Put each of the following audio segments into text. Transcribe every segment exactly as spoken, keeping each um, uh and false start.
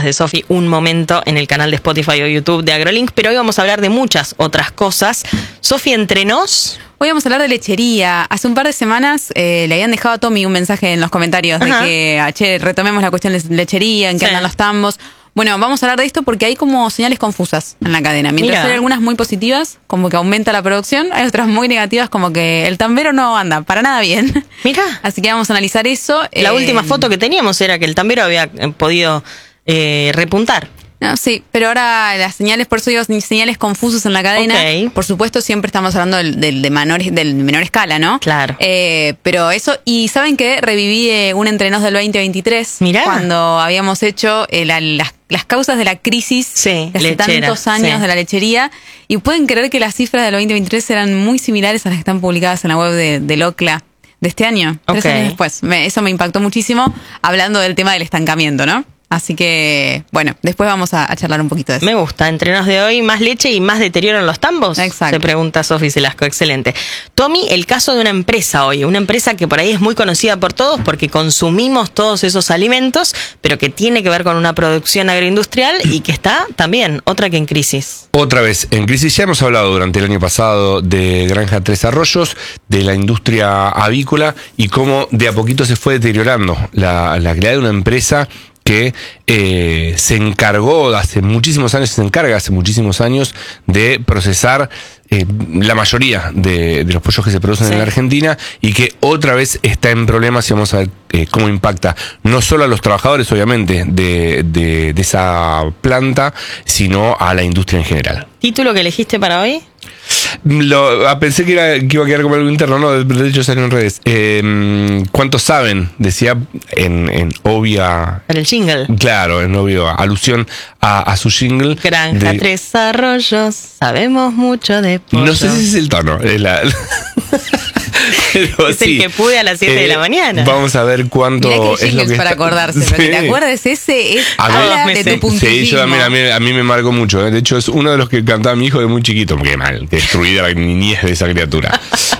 de Sofi un momento en el canal de Spotify o YouTube de AgroLink, pero hoy vamos a hablar de muchas otras cosas. Sofi, entre nos... Hoy vamos a hablar de lechería. Hace un par de semanas eh, le habían dejado a Tommy un mensaje en los comentarios Ajá. de que, che, retomemos la cuestión de lechería, en qué sí. andan los tambos. Bueno, vamos a hablar de esto porque hay como señales confusas en la cadena. Mientras Mira. hay algunas muy positivas, como que aumenta la producción, hay otras muy negativas, como que el tambero no anda para nada bien. Mira. Así que vamos a analizar eso. La eh, última foto que teníamos era que el tambero había podido eh, repuntar. No, sí, pero ahora las señales, por eso digo, señales confusas en la cadena. Okay. Por supuesto, siempre estamos hablando del, del, de menor, del menor escala, ¿no? Claro. Eh, pero eso, y ¿saben qué? Reviví eh, un entrenos del veinte veintitrés. Mirá. Cuando habíamos hecho eh, la, las, las causas de la crisis sí, de hace lechera, tantos años sí. de la lechería. Y pueden creer que las cifras del veinte veintitrés eran muy similares a las que están publicadas en la web de, del OCLA de este año. Okay. Tres años después. Me, eso me impactó muchísimo, hablando del tema del estancamiento, ¿no? Así que, bueno, después vamos a, a charlar un poquito de eso. Me gusta. Entrenos de hoy, más leche y más deterioro en los tambos. Exacto. Se pregunta Sofi Celasco. Excelente. Tommy, el caso de una empresa hoy. Una empresa que por ahí es muy conocida por todos porque consumimos todos esos alimentos, pero que tiene que ver con una producción agroindustrial y que está también, otra que en crisis. Otra vez en crisis. Ya hemos hablado durante el año pasado de Granja Tres Arroyos, de la industria avícola y cómo de a poquito se fue deteriorando la, la calidad de una empresa que eh, se encargó hace muchísimos años, se encarga hace muchísimos años de procesar eh, la mayoría de, de los pollos que se producen sí. en la Argentina y que otra vez está en problemas y vamos a ver eh, cómo impacta no solo a los trabajadores, obviamente, de, de, de esa planta, sino a la industria en general. ¿Título que elegiste para hoy? Lo, pensé que, era, que iba a quedar como algo interno, no, de hecho salió en redes. Eh, ¿Cuántos saben? Decía en, en obvia... En el jingle. Claro, en obvia alusión a, a su jingle. Granja de, Tres Arroyos, sabemos mucho de pollo. No sé si es el tono. Es, la, pero es sí, el que pude a las siete eh, de la mañana. Vamos a ver cuánto Mirá que hay es lo que para está... acordarse, sí. pero que te acuerdes, ese es a habla ver, de tu puntillismo. Sí, yo también, a mí, a mí me marcó mucho. ¿eh? De hecho, es uno de los que cantaba mi hijo de muy chiquito. Qué mal, destruida la niñez de esa criatura.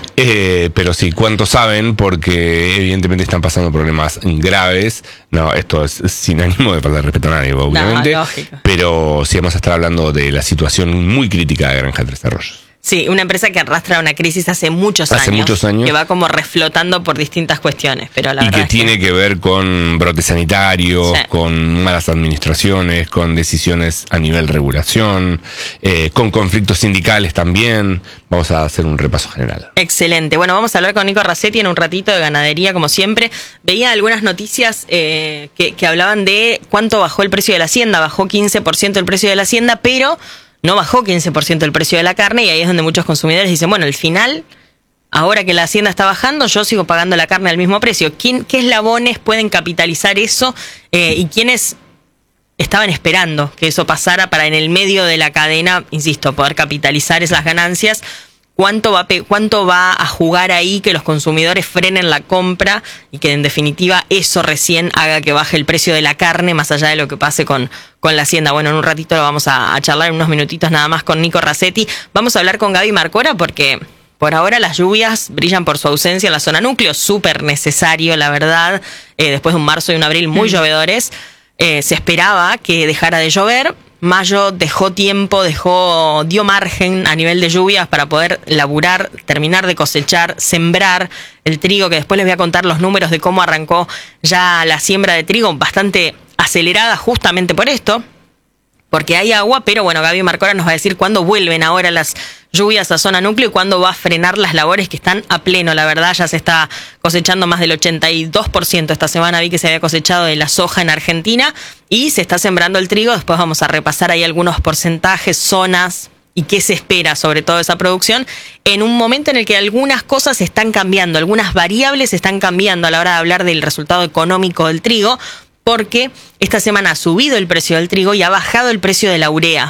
eh, pero sí, ¿cuántos saben? Porque evidentemente están pasando problemas graves. No, esto es sin ánimo de faltar respeto a nadie, obviamente. No, lógico. Pero sí vamos a estar hablando de la situación muy crítica de Granja Tres Arroyos. Sí, una empresa que arrastra una crisis hace muchos hace años. muchos años. Que va como reflotando por distintas cuestiones. Pero la y verdad que tiene que... que ver con brotes sanitarios, sí. con malas administraciones, con decisiones a nivel regulación, eh, con conflictos sindicales también. Vamos a hacer un repaso general. Excelente. Bueno, vamos a hablar con Nico Rasetti en un ratito de ganadería, como siempre. Veía algunas noticias eh, que, que hablaban de cuánto bajó el precio de la hacienda. Bajó quince por ciento el precio de la hacienda, pero... no bajó quince por ciento el precio de la carne y ahí es donde muchos consumidores dicen, bueno, al final, ahora que la hacienda está bajando, yo sigo pagando la carne al mismo precio. ¿Quién, ¿Qué eslabones pueden capitalizar eso eh, y quiénes estaban esperando que eso pasara para en el medio de la cadena, insisto, poder capitalizar esas ganancias? ¿Cuánto va, ¿Cuánto va a jugar ahí que los consumidores frenen la compra y que en definitiva eso recién haga que baje el precio de la carne más allá de lo que pase con, con la hacienda? Bueno, en un ratito lo vamos a, a charlar, en unos minutitos nada más con Nico Rasetti. Vamos a hablar con Gaby Marcora porque por ahora las lluvias brillan por su ausencia en la zona núcleo, súper necesario, la verdad, eh, después de un marzo y un abril muy mm. llovedores. Eh, se esperaba que dejara de llover. Mayo dejó tiempo, dejó, dio margen a nivel de lluvias para poder laburar, terminar de cosechar, sembrar el trigo, que después les voy a contar los números de cómo arrancó ya la siembra de trigo, bastante acelerada justamente por esto, porque hay agua, pero bueno, Gaby Marcora nos va a decir cuándo vuelven ahora las lluvias a zona núcleo y cuándo va a frenar las labores que están a pleno. La verdad, ya se está cosechando más del ochenta y dos por ciento. Esta semana vi que se había cosechado de la soja en Argentina y se está sembrando el trigo. Después vamos a repasar ahí algunos porcentajes, zonas y qué se espera sobre toda esa producción en un momento en el que algunas cosas están cambiando, algunas variables están cambiando a la hora de hablar del resultado económico del trigo, porque esta semana ha subido el precio del trigo y ha bajado el precio de la urea,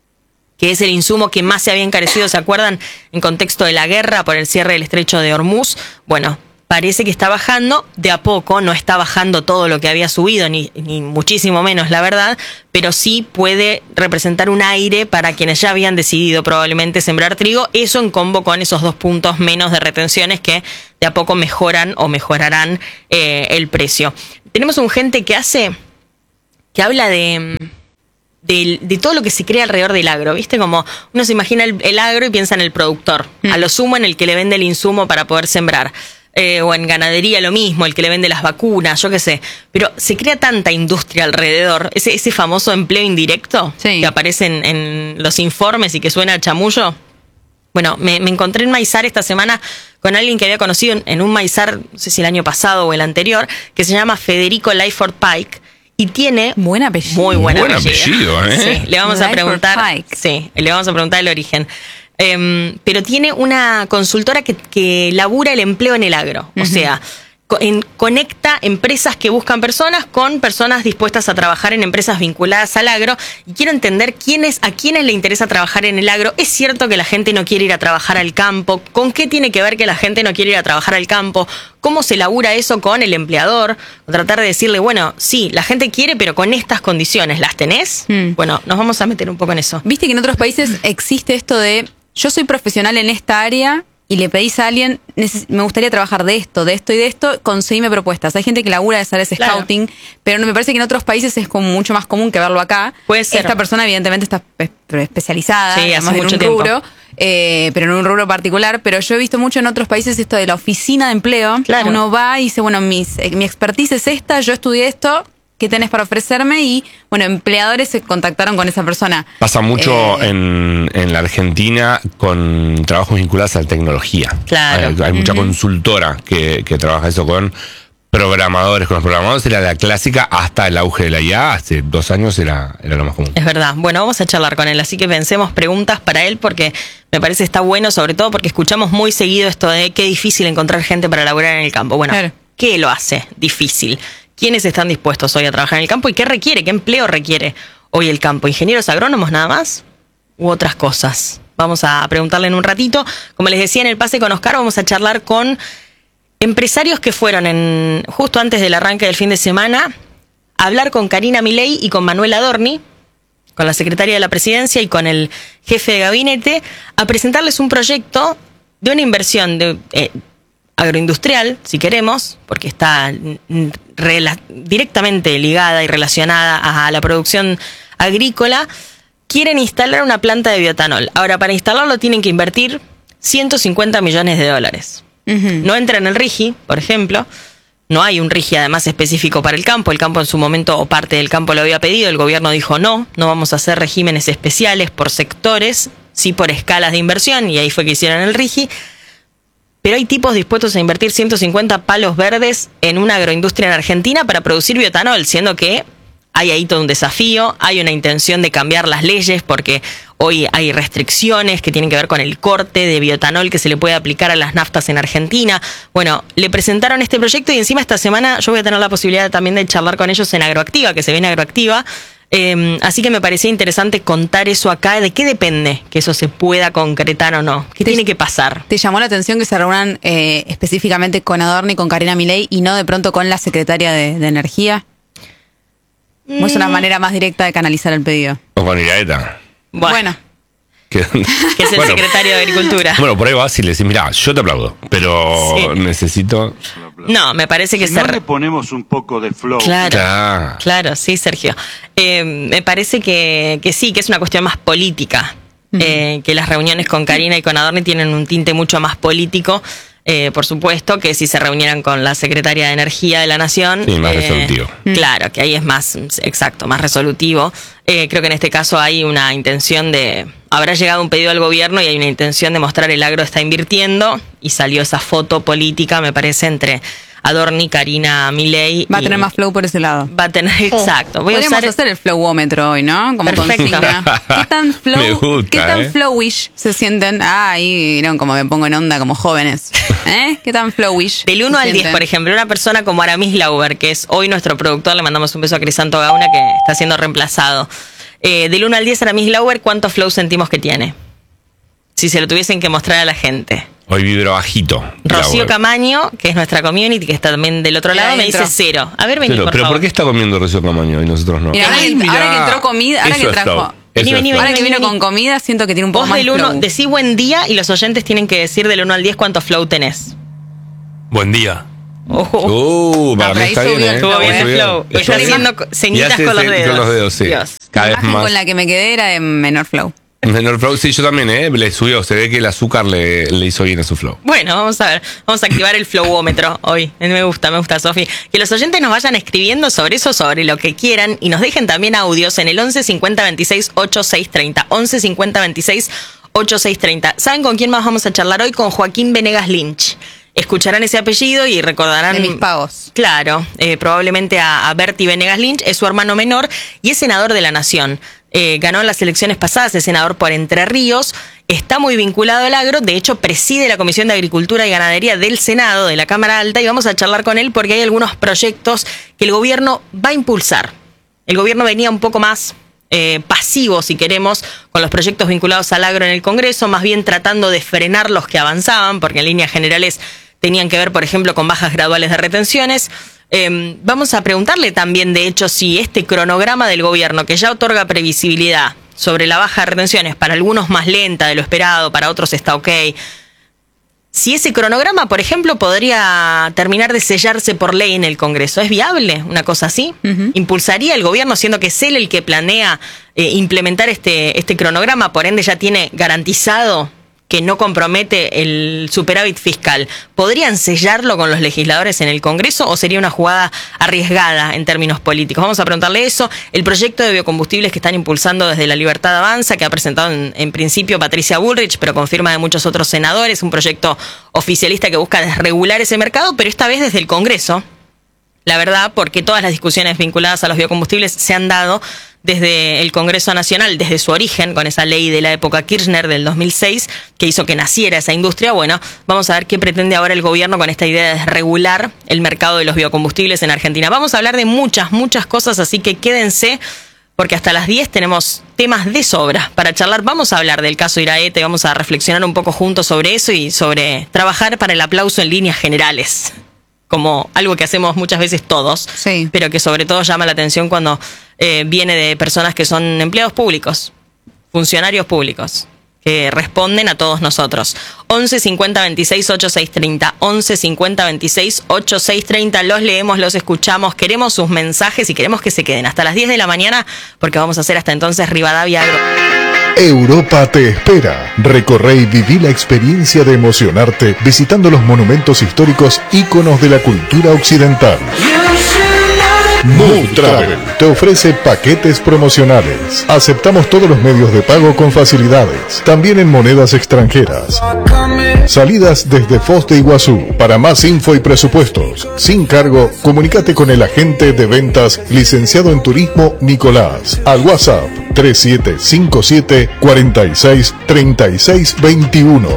que es el insumo que más se había encarecido, ¿se acuerdan? En contexto de la guerra por el cierre del estrecho de Hormuz. Bueno, parece que está bajando de a poco, no está bajando todo lo que había subido, ni, ni muchísimo menos, la verdad, pero sí puede representar un aire para quienes ya habían decidido probablemente sembrar trigo, eso en combo con esos dos puntos menos de retenciones que de a poco mejoran o mejorarán eh, el precio. Tenemos un gente que hace... que habla de, de, de todo lo que se crea alrededor del agro, ¿viste? Como uno se imagina el, el agro y piensa en el productor, mm. a lo sumo en el que le vende el insumo para poder sembrar. Eh, o en ganadería lo mismo, el que le vende las vacunas, yo qué sé. Pero se crea tanta industria alrededor, ese, ese famoso empleo indirecto sí. que aparece en, en los informes y que suena a chamullo. Bueno, me, me encontré en Maizar esta semana con alguien que había conocido en, en un Maizar, no sé si el año pasado o el anterior, que se llama Federico Lyford Pike. Y tiene... Buen apellido. Muy buen, buen apellido. apellido, ¿eh? Sí, le vamos Lyford a preguntar... Pike. Sí, le vamos a preguntar el origen. Um, pero tiene una consultora que, que labura el empleo en el agro. Uh-huh. O sea, co- en, conecta empresas que buscan personas con personas dispuestas a trabajar en empresas vinculadas al agro. Y quiero entender quiénes, a quiénes le interesa trabajar en el agro. ¿Es cierto que la gente no quiere ir a trabajar al campo? ¿Con qué tiene que ver que la gente no quiere ir a trabajar al campo? ¿Cómo se labura eso con el empleador? O tratar de decirle, bueno, sí, la gente quiere, pero con estas condiciones, ¿las tenés? Mm. Bueno, nos vamos a meter un poco en eso. Viste que en otros países existe esto de... Yo soy profesional en esta área y le pedís a alguien, me gustaría trabajar de esto, de esto y de esto, conseguime propuestas. Hay gente que labura de hacer ese claro. scouting, pero me parece que en otros países es como mucho más común que verlo acá. Puede ser. Esta persona evidentemente está especializada, sí, digamos, hace en mucho un tiempo. rubro, eh, pero en un rubro particular. Pero yo he visto mucho en otros países esto de la oficina de empleo. Claro. Uno va y dice, bueno, mis, eh, mi expertise es esta, yo estudié esto, ¿qué tenés para ofrecerme? Y, bueno, empleadores se contactaron con esa persona. Pasa mucho eh, en, en la Argentina con trabajos vinculados a la tecnología. Claro. Hay, hay mucha uh-huh. consultora que, que trabaja eso con programadores. Con los programadores era la clásica hasta el auge de la I A. Hace dos años era, era lo más común. Es verdad. Bueno, vamos a charlar con él. Así que pensemos preguntas para él porque me parece está bueno, sobre todo porque escuchamos muy seguido esto de qué difícil encontrar gente para laburar en el campo. Bueno, claro. ¿Qué lo hace difícil? ¿Quiénes están dispuestos hoy a trabajar en el campo y qué requiere, qué empleo requiere hoy el campo? ¿Ingenieros agrónomos nada más? ¿U otras cosas? Vamos a preguntarle en un ratito. Como les decía en el pase con Oscar, vamos a charlar con empresarios que fueron en justo antes del arranque del fin de semana a hablar con Karina Milei y con Manuel Adorni, con la secretaria de la Presidencia y con el jefe de gabinete, a presentarles un proyecto de una inversión de... Eh, agroindustrial, si queremos, porque está rela- directamente ligada y relacionada a la producción agrícola, quieren instalar una planta de bioetanol. Ahora, para instalarlo tienen que invertir ciento cincuenta millones de dólares. Uh-huh. No entra en el RIGI, por ejemplo. No hay un RIGI además específico para el campo. El campo en su momento, o parte del campo lo había pedido. El gobierno dijo no, no vamos a hacer regímenes especiales por sectores, sí por escalas de inversión, y ahí fue que hicieron el RIGI. Pero hay tipos dispuestos a invertir ciento cincuenta palos verdes en una agroindustria en Argentina para producir bioetanol, siendo que hay ahí todo un desafío, hay una intención de cambiar las leyes porque hoy hay restricciones que tienen que ver con el corte de bioetanol que se le puede aplicar a las naftas en Argentina. Bueno, le presentaron este proyecto y encima esta semana yo voy a tener la posibilidad también de charlar con ellos en Agroactiva, que se viene Agroactiva. Eh, así que me parecía interesante contar eso acá, de qué depende que eso se pueda concretar o no, qué te, tiene que pasar. ¿Te llamó la atención que se reúnan eh, específicamente con Adorni y con Karina Milei y no de pronto con la secretaria de, de Energía? ¿O es una manera más directa de canalizar el pedido? O con Iraeta. Bueno. bueno. Que, que es el bueno, secretario de Agricultura. Bueno, por ahí vas y le decís, mirá, yo te aplaudo, pero sí. necesito... No, me parece que... Si se... no le ponemos un poco de flow. Claro, claro, claro sí, Sergio. Eh, me parece que, que sí, que es una cuestión más política. Uh-huh. Eh, que las reuniones con Karina y con Adorni tienen un tinte mucho más político. Eh, por supuesto que si se reunieran con la Secretaria de Energía de la Nación... Sí, más eh, resolutivo. Claro, que ahí es más, exacto, más resolutivo. Eh, creo que en este caso hay una intención de... Habrá llegado un pedido al gobierno y hay una intención de mostrar el agro está invirtiendo y salió esa foto política, me parece, entre Adorni, Karina Milei. Va a tener más flow por ese lado. Va a tener, exacto. Voy Podríamos a usar... hacer el flowómetro hoy, ¿no? Como perfecto. Consigna. ¿Qué tan flow, me gusta, ¿qué tan eh? flowish se sienten? Ah, ahí vieron como me pongo en onda como jóvenes. ¿Eh? ¿Qué tan flowish? Del uno al diez, por ejemplo, una persona como Aramis Lauber, que es hoy nuestro productor, le mandamos un beso a Crisanto Gauna, que está siendo reemplazado. Eh, del uno al diez, Aramis Lauber, ¿cuánto flow sentimos que tiene? Si se lo tuviesen que mostrar a la gente. Hoy vibro bajito. Rocío Camaño, que es nuestra community, que está también del otro lado, me dice cero. A ver, vení, pero, por pero favor. ¿por qué está comiendo Rocío Camaño y nosotros no? Mira, ahora, Ay, que, mirá, ahora que entró comida, ahora que trajo... Vení, vení, ahora vení, que vino vení. con comida, siento que tiene un poco Vos más del uno, flow. decí buen día y los oyentes tienen que decir del uno al diez cuánto flow tenés. Buen día. Ojo. Uh, para mí está bien, ¿eh? Estuvo bien el flow. Estoy haciendo ceñitas con los dedos. Con los dedos, sí. Dios. Cada La vez imagen más. con la que me quedé era de menor flow. Menor flow, sí, yo también, ¿eh? Le subió. Se ve que el azúcar le, le hizo bien a su flow. Bueno, vamos a ver. Vamos a activar el flowómetro hoy. Me gusta, me gusta, Sofi. Que los oyentes nos vayan escribiendo sobre eso, sobre lo que quieran. Y nos dejen también audios en el once cincuenta veintiséis ochenta y seis treinta. once cincuenta veintiséis ochenta y seis treinta. ¿Saben con quién más vamos a charlar hoy? Con Joaquín Venegas Lynch. Escucharán ese apellido y recordarán... De mis pagos. Claro, eh, probablemente a, a Bertie Venegas Lynch. Es su hermano menor y es senador de la Nación. Eh, ganó en las elecciones pasadas, es senador por Entre Ríos, está muy vinculado al agro, de hecho preside la Comisión de Agricultura y Ganadería del Senado, de la Cámara Alta, y vamos a charlar con él porque hay algunos proyectos que el gobierno va a impulsar. El gobierno venía un poco más eh, pasivo, si queremos, con los proyectos vinculados al agro en el Congreso, más bien tratando de frenar los que avanzaban, porque en líneas generales tenían que ver, por ejemplo, con bajas graduales de retenciones. Eh, vamos a preguntarle también, de hecho, si este cronograma del gobierno, que ya otorga previsibilidad sobre la baja de retenciones, para algunos más lenta de lo esperado, para otros está ok, si ese cronograma, por ejemplo, podría terminar de sellarse por ley en el Congreso. ¿Es viable una cosa así? Uh-huh. ¿Impulsaría el gobierno, siendo que es él el que planea eh, implementar este, este cronograma, por ende ya tiene garantizado que no compromete el superávit fiscal? ¿Podrían sellarlo con los legisladores en el Congreso o sería una jugada arriesgada en términos políticos? Vamos a preguntarle eso. El proyecto de biocombustibles que están impulsando desde La Libertad Avanza, que ha presentado en, en principio Patricia Bullrich, pero confirma de muchos otros senadores, un proyecto oficialista que busca desregular ese mercado, pero esta vez desde el Congreso. La verdad, porque todas las discusiones vinculadas a los biocombustibles se han dado desde el Congreso Nacional, desde su origen, con esa ley de la época Kirchner del dos mil seis, que hizo que naciera esa industria. Bueno, vamos a ver qué pretende ahora el gobierno con esta idea de desregular el mercado de los biocombustibles en Argentina. Vamos a hablar de muchas, muchas cosas, así que quédense, porque hasta las diez tenemos temas de sobra para charlar. Vamos a hablar del caso Iraete, vamos a reflexionar un poco juntos sobre eso y sobre trabajar para el aplauso en líneas generales, como algo que hacemos muchas veces todos, sí, pero que sobre todo llama la atención cuando eh, viene de personas que son empleados públicos, funcionarios públicos, que responden a todos nosotros. once cincuenta veintiséis ochenta y seis treinta, once cincuenta veintiséis ochenta y seis treinta, los leemos, los escuchamos, queremos sus mensajes y queremos que se queden hasta las diez de la mañana, porque vamos a hacer hasta entonces Rivadavia Agro. Europa te espera. Recorre y viví la experiencia de emocionarte visitando los monumentos históricos íconos de la cultura occidental. Mood Travel te ofrece paquetes promocionales. Aceptamos todos los medios de pago con facilidades, también en monedas extranjeras. Salidas desde Foz de Iguazú. Para más info y presupuestos, sin cargo, comunícate con el agente de ventas licenciado en turismo Nicolás al WhatsApp tres siete cinco siete cuatro seis tres seis dos uno.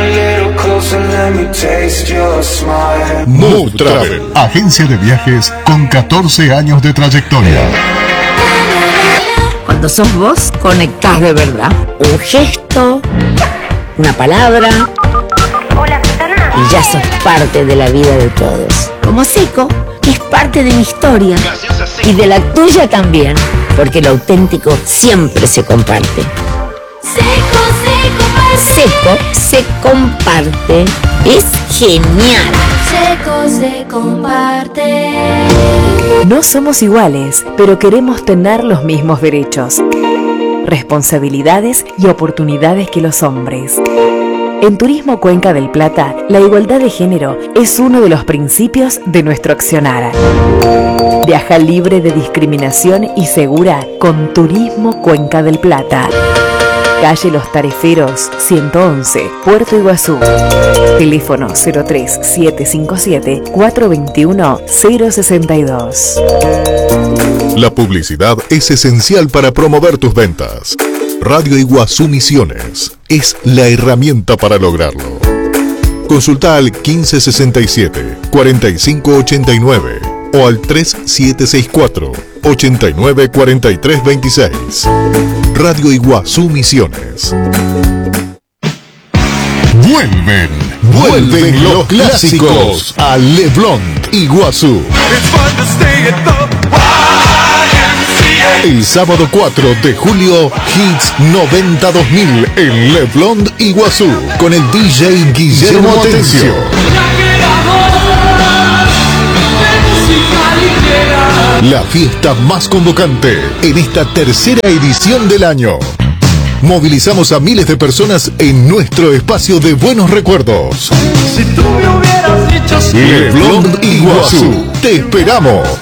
Mood Travel, agencia de viajes con catorce años de trayectoria. Cuando sos vos, conectás de verdad. Un gesto, una palabra, y ya sos parte de la vida de todos. Como Seco, que es parte de mi historia y de la tuya también, porque lo auténtico siempre se comparte. Seco, Seco, se comparte. Es genial. Seco se comparte. No somos iguales, pero queremos tener los mismos derechos, responsabilidades y oportunidades que los hombres. En Turismo Cuenca del Plata, la igualdad de género es uno de los principios de nuestro accionar. Viaja libre de discriminación y segura con Turismo Cuenca del Plata. Calle Los Tareferos, ciento once, Puerto Iguazú. Teléfono cero tres siete cinco siete cuatro dos uno cero seis dos. La publicidad es esencial para promover tus ventas. Radio Iguazú Misiones es la herramienta para lograrlo. Consulta al quince sesenta y siete, cuarenta y cinco ochenta y nueve o al tres siete seis cuatro, ochenta y nueve cuarenta y tres veintiséis. Radio Iguazú Misiones. Vuelven, vuelven los clásicos a Le Blond Iguazú. El sábado cuatro de julio, Hits noventa dos mil en Le Blond Iguazú, con el D J Guillermo Atencio. La fiesta más convocante en esta tercera edición del año. Movilizamos a miles de personas en nuestro espacio de buenos recuerdos. Si tú me hubieras dicho Le Blond Iguazú. Te esperamos.